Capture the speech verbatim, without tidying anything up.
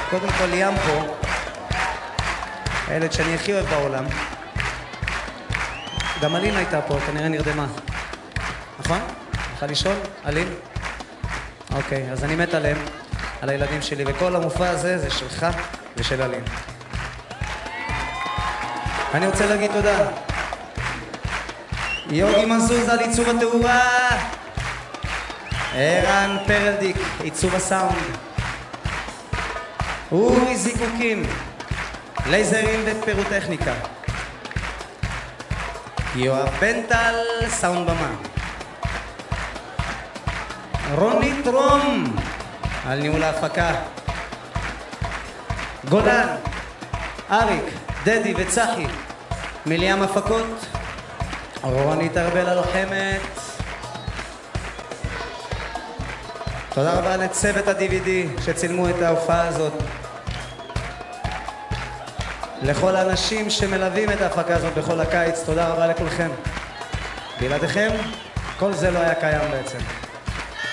קודם כל ים פה, הילד שאני הכי אוהב בעולם. גם אלין הייתה פה, כנראה נרדמה. נכון? יכולה לשאול? אלין? אוקיי, אז אני מת עליהם, על הילדים שלי, וכל המופע הזה זה שלך ושל אלין. אני רוצה להגיד תודה. יוגי מזוז על עיצוב התאורה, ערן פרלדיק, עיצוב הסאונד, אורי זיקוקים, לייזרים ופירוטכניקה, יואב בנטל, סאונד במה, רוני טרום על ניהול ההפקה, גולן, אריק, דדי וצחי מליאם הפקות, רונית ארבל הלוחמת. תודה רבה לצוות ה-די וי די שצילמו את ההופעה הזאת, לכל האנשים שמלווים את ההפקה הזאת בכל הקיץ, תודה רבה לכולכם. בלעדיכם כל זה לא היה קיים בעצם.